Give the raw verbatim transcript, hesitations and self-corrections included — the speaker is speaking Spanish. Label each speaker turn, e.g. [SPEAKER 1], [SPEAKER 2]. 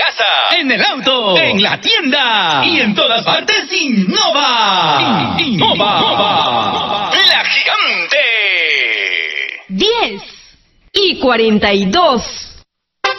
[SPEAKER 1] casa, en el auto, en la tienda y en todas partes. Innova. Innova. La Gigante.
[SPEAKER 2] diez y cuarenta y dos.